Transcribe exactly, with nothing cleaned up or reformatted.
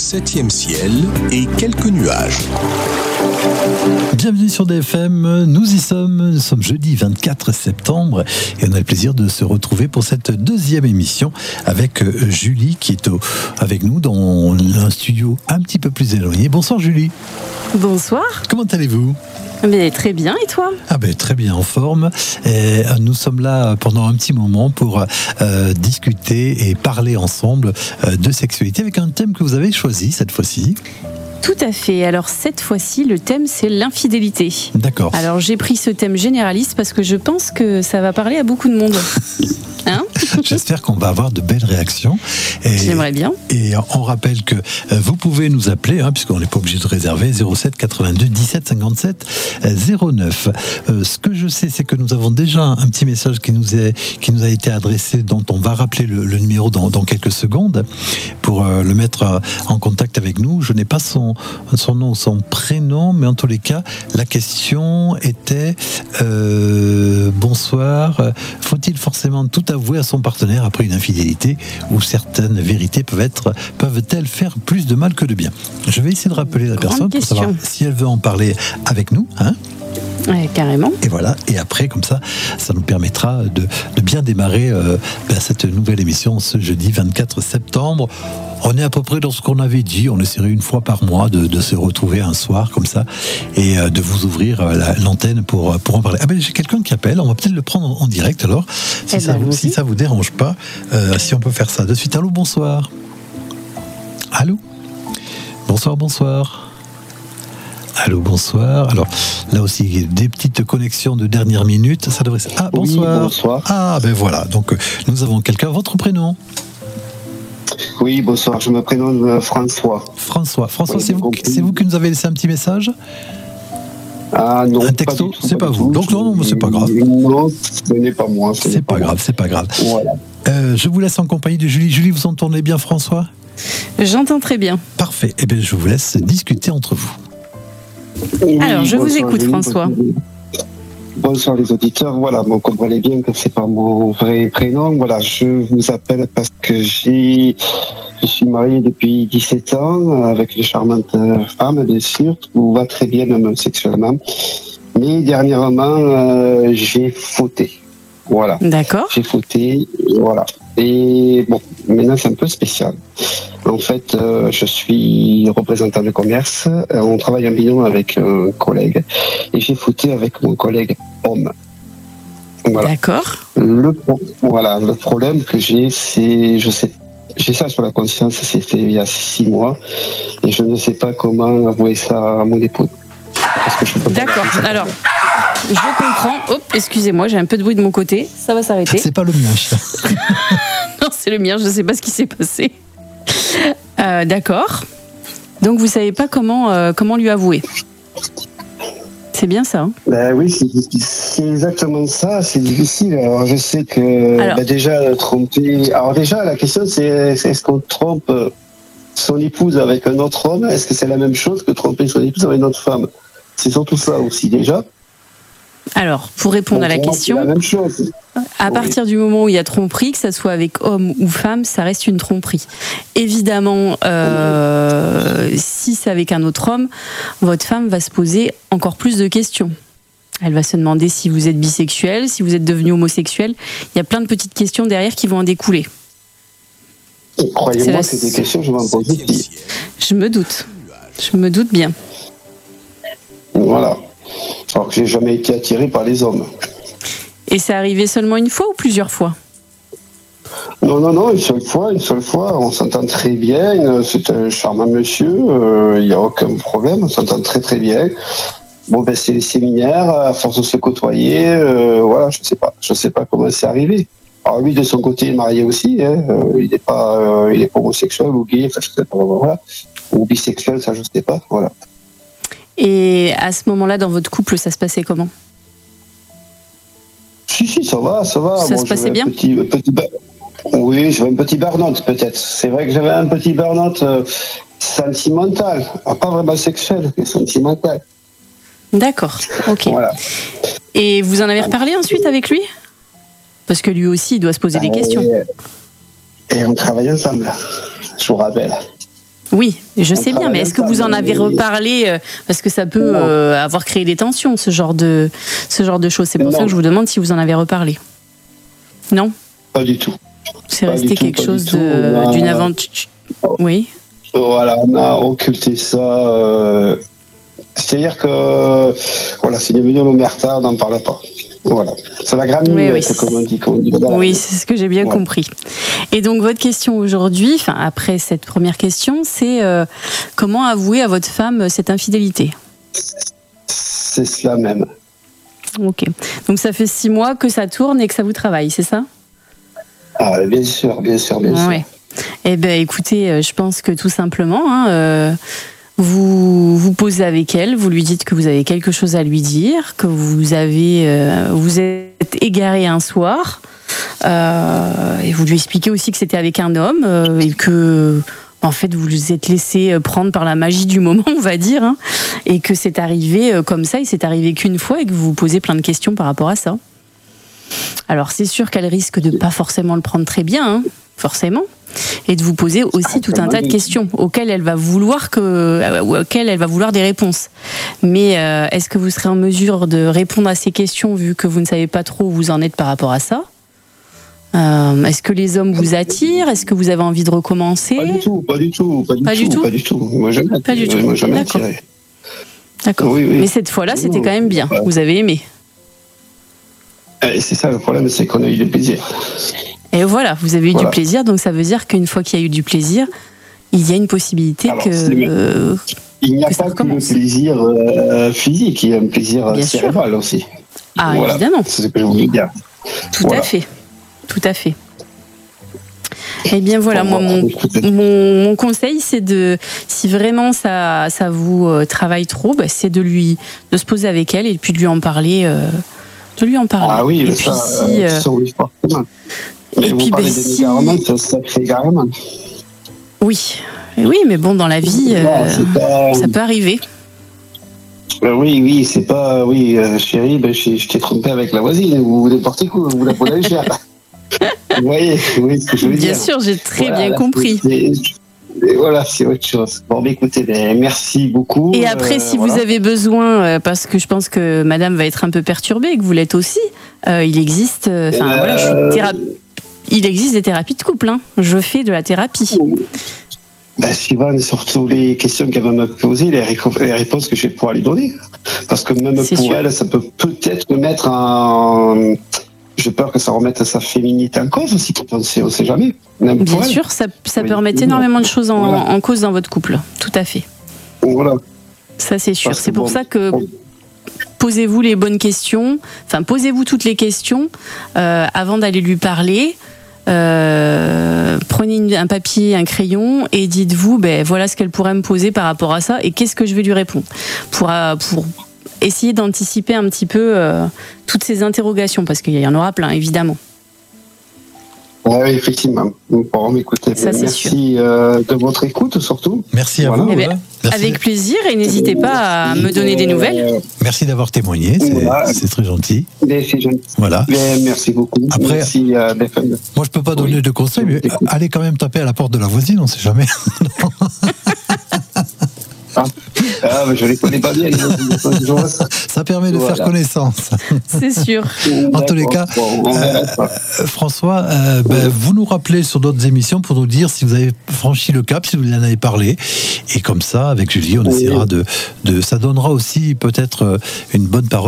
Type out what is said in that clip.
Septième ciel et quelques nuages. Bienvenue sur D F M, nous y sommes, nous sommes jeudi vingt-quatre septembre et on a le plaisir de se retrouver pour cette deuxième émission avec Julie qui est au, avec nous dans un studio un petit peu plus éloigné. Bonsoir Julie. Bonsoir. Comment allez-vous ? Mais très bien, et toi ? Ah ben très bien, en forme. Et nous sommes là pendant un petit moment pour euh, discuter et parler ensemble euh, de sexualité avec un thème que vous avez choisi cette fois-ci. Tout à fait. Alors cette fois-ci, le thème c'est l'infidélité. D'accord. Alors j'ai pris ce thème généraliste parce que je pense que ça va parler à beaucoup de monde. Hein ? J'espère qu'on va avoir de belles réactions. Et, J'aimerais bien. Et on rappelle que vous pouvez nous appeler, hein, puisqu'on n'est pas obligé de réserver, zéro sept quatre-vingt-deux dix-sept cinquante-sept zéro neuf. Euh, ce que je sais, c'est que nous avons déjà un petit message qui nous, est, qui nous a été adressé, dont on va rappeler le, le numéro dans, dans quelques secondes pour euh, le mettre euh, en contact avec nous. Je n'ai pas son, son nom ou son prénom, mais en tous les cas, la question était euh, bonsoir, faut-il forcément tout avouer à son partenaire après une infidélité ou certaines vérités peuvent être, peuvent-elles faire plus de mal que de bien ? Je vais essayer de rappeler la Grande personne question. pour savoir si elle veut en parler avec nous, hein ? Ouais, carrément. Et voilà, et après, comme ça, ça nous permettra de, de bien démarrer euh, ben, cette nouvelle émission ce jeudi vingt-quatre septembre. On est à peu près dans ce qu'on avait dit, on essaierait une fois par mois de, de se retrouver un soir comme ça et euh, de vous ouvrir euh, la, l'antenne pour, pour en parler. Ah ben j'ai quelqu'un qui appelle, on va peut-être le prendre en direct alors, si, eh ça, ben, vous, si ça vous dérange pas, euh, si on peut faire ça de suite. Allô, bonsoir. Allô ? Bonsoir, bonsoir. Allô, bonsoir. Alors, là aussi, des petites connexions de dernière minute. Ça devrait... Ah, bonsoir. Oui, bonsoir. Ah, ben voilà. Donc, nous avons quelqu'un. Votre prénom ? Oui, bonsoir. Je me prénomme François. François. François, Oui, c'est, vous, compris. c'est vous qui nous avez laissé un petit message ? Ah non. Un texto ? pas du tout, C'est pas, pas du vous. tout. Donc, non, non, mais c'est pas grave. Non, ce n'est pas moi. Ce C'est n'est pas, pas grave, moi. c'est pas grave. Voilà. Euh, je vous laisse en compagnie de Julie. Julie, vous entendez bien François ? J'entends très bien. Parfait. Eh bien, je vous laisse discuter entre vous. Oui, Alors, je vous bonsoir, écoute, Julie, François. bonsoir. Bonsoir les auditeurs. Voilà, vous comprenez bien que c'est pas mon vrai prénom. Voilà, je vous appelle parce que j'ai, je suis marié depuis dix-sept ans avec une charmante femme, bien sûr, tout va très bien même sexuellement. Mais dernièrement, euh, j'ai fauté. Voilà. D'accord. J'ai fauté, voilà. Et bon, maintenant c'est un peu spécial. En fait, euh, je suis représentant de commerce. Euh, on travaille en binôme avec un collègue. Et j'ai fauté avec mon collègue homme. Voilà. D'accord. Le, voilà, le problème que j'ai, c'est, je sais, j'ai ça sur la conscience, c'était il y a six mois. Et je ne sais pas comment avouer ça à mon épouse. Parce que je peux pas. D'accord. Alors, je comprends. Hop, excusez-moi, j'ai un peu de bruit de mon côté. Ça va s'arrêter. C'est pas le mien. Non, c'est le mien, je ne sais pas ce qui s'est passé. Euh, d'accord. Donc, vous ne savez pas comment, euh, comment lui avouer. C'est bien ça, hein ? Ben oui, c'est, c'est exactement ça, c'est difficile. Alors je sais que Alors. ben déjà tromper. Alors déjà la question c'est, c'est est-ce qu'on trompe son épouse avec un autre homme ? Est-ce que c'est la même chose que tromper son épouse avec une autre femme ? C'est surtout ça aussi déjà. Alors, pour répondre à la Donc, pour moi, question, c'est la même chose. à Oui. partir du moment où il y a tromperie, que ça soit avec homme ou femme, ça reste une tromperie. Évidemment, euh, si c'est avec un autre homme, votre femme va se poser encore plus de questions. Elle va se demander si vous êtes bisexuel, si vous êtes devenu homosexuel. Il y a plein de petites questions derrière qui vont en découler. Et croyez-moi, C'est la- c'est des questions que je vais me poser. Septième ciel. Je me doute. Je me doute bien. Voilà. Alors que j'ai jamais été attiré par les hommes. Et c'est arrivé seulement une fois ou plusieurs fois ? Non, non, non, une seule fois, une seule fois, on s'entend très bien, c'est un charmant monsieur, il n'y a aucun problème, on s'entend très très bien. Bon, ben c'est les séminaires, à force de se côtoyer, euh, voilà, je sais pas, je sais pas comment c'est arrivé. Alors lui, de son côté, il est marié aussi, hein, euh, il n'est pas, euh, il est pas homosexuel ou gay, enfin, je sais pas, voilà, ou bisexuel, ça je sais pas, voilà. Et à ce moment-là, dans votre couple, ça se passait comment ? Si, si, ça va, ça va. Ça se passait j'avais bien un petit, petit, Oui, j'avais un petit burn-out peut-être. C'est vrai que j'avais un petit burn-out euh, sentimental, ah, pas vraiment sexuel, mais sentimental. D'accord, ok. Voilà. Et vous en avez reparlé ensuite avec lui ? Parce que lui aussi, il doit se poser des questions. Et, et on travaille ensemble, je vous rappelle. Oui, je sais bien, mais est-ce que vous en avez ensemble, mais- reparlé euh, parce que ça peut Non. euh, avoir créé des tensions, ce genre de, ce genre de choses. C'est pour Non. ça que je vous demande si vous en avez reparlé. Non, Pas du tout. c'est Pas resté du tout, quelque pas chose du tout. de- On a- d'une aventure. Oui. Voilà, on a occulté ça. euh, C'est-à-dire que, voilà, c'est devenu l'omerta, on n'en parlait pas. Voilà. C'est la grande Oui, muette, oui. comme on dit. Comme on dit. Voilà. Oui, c'est ce que j'ai bien Ouais. compris. Et donc votre question aujourd'hui, enfin après cette première question, c'est euh, comment avouer à votre femme cette infidélité. C'est cela même. Ok. Donc ça fait six mois que ça tourne et que ça vous travaille, c'est ça? Ah, bien sûr, bien sûr, bien sûr. Ouais. Eh ben écoutez, euh, je pense que tout simplement, hein, euh, vous vous posez avec elle, vous lui dites que vous avez quelque chose à lui dire, que vous avez, euh, vous êtes égaré un soir, euh, et vous lui expliquez aussi que c'était avec un homme euh, et que en fait vous vous êtes laissé prendre par la magie du moment, on va dire, hein, et que c'est arrivé euh, comme ça, et c'est arrivé qu'une fois, et que vous vous posez plein de questions par rapport à ça. Alors c'est sûr qu'elle risque de pas forcément le prendre très bien, hein, forcément, et de vous poser aussi tout un tas de questions auxquelles elle va vouloir que, euh, auxquelles elle va vouloir des réponses. Mais euh, est-ce que vous serez en mesure de répondre à ces questions vu que vous ne savez pas trop où vous en êtes par rapport à ça? Euh, est-ce que les hommes vous attirent? Est-ce que vous avez envie de recommencer? Pas du tout, pas du tout, pas du, Pas tout, du tout pas du tout. Moi, jamais, Pas du tout. Moi, jamais D'accord. attiré. D'accord. Oui, oui. Mais cette fois-là, c'était quand même bien. Ouais. Vous avez aimé. Et c'est ça le problème, c'est qu'on a eu du plaisir. Et voilà, vous avez eu Voilà. du plaisir, donc ça veut dire qu'une fois qu'il y a eu du plaisir, il y a une possibilité Alors, que... c'est le- euh, Il n'y a Que ça pas que le recommence. plaisir euh, physique, il y a un plaisir Bien sûr. cérébral aussi. Ah, Voilà. évidemment. C'est ce que je voulais dire. Tout Voilà. à fait. Tout à fait. Eh bien voilà, Bon, moi voilà, mon, écoutez. mon, mon conseil c'est de, si vraiment ça, ça vous euh, travaille trop, bah, c'est de lui, de se poser avec elle et puis de lui en parler, euh, de lui en parler. Ah oui, et mais puis ça, si, euh, euh, ça, oui, forcément. Mais et vous puis, parlez ben, des si- égarements, ça, ça fait égarement. oui, oui, mais bon dans la vie, euh, Non, c'est pas- ça peut arriver. Euh, oui, oui, c'est pas. Oui, euh, chérie, ben, je, je t'ai trompé avec la voisine, ou n'importe quoi, ou la boulangère. Vous voyez, vous voyez ce que je veux Bien dire. sûr, j'ai très Voilà, bien là, compris. c'est- c'est- Voilà, c'est autre chose. Bon, ben, écoutez, ben, merci beaucoup. Et après, euh, si voilà. vous avez besoin, euh, parce que je pense que Madame va être un peu perturbée et que vous l'êtes aussi, euh, il existe, euh, enfin Euh, voilà, je suis théra- il existe des thérapies de couple. Hein. Je fais de la thérapie. Ben, Sylvain, surtout les questions qu'elle va me poser, les, réco- les réponses que je vais pouvoir lui donner. Parce que même C'est pour sûr. elle, ça peut peut-être me mettre en. J'ai peur que ça remette sa féminité en cause aussi, on sait, on sait jamais. Même pour Bien elle. sûr, ça, ça Oui. peut remettre énormément de choses en, Voilà. en cause dans votre couple. Tout à fait. Voilà. Ça, c'est sûr. Parce que C'est pour bon, ça que bon. posez-vous les bonnes questions. Enfin, posez-vous toutes les questions euh, avant d'aller lui parler. Euh, prenez une- un papier, un crayon et dites-vous, ben voilà ce qu'elle pourrait me poser par rapport à ça et qu'est-ce que je vais lui répondre pour euh, pour essayer d'anticiper un petit peu euh, toutes ces interrogations parce qu'il y en aura plein évidemment. Oui, effectivement. Bon, écoutez, Ça, c'est merci euh, de votre écoute surtout. Merci à Voilà. vous. Eh ben, voilà. Merci, Avec plaisir et n'hésitez pas à me donner des nouvelles. Euh, merci d'avoir témoigné, c'est Voilà. c'est très gentil. mais c'est gentil. Voilà. Mais merci beaucoup. Après- merci euh, Stéphane. Moi, je peux pas donner Oui. de conseils, mais Écoute. allez quand même taper à la porte de la voisine, on sait jamais. Ah, mais je les connais pas bien. les autres, je vois ça. Ça permet de Voilà. faire connaissance. C'est sûr. En tous les cas, Bon, on verra ça. Euh, François, euh, ben, vous nous rappelez sur d'autres émissions pour nous dire si vous avez franchi le cap, si vous en avez parlé. Et comme ça, avec Julie, on Oui. essaiera de, de. Ça donnera aussi peut-être euh, une bonne parole